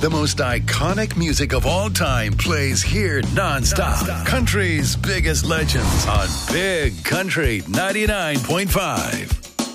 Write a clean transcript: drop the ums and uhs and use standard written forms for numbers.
The most iconic music of all time plays here nonstop. Country's biggest legends on Big Country 99.5.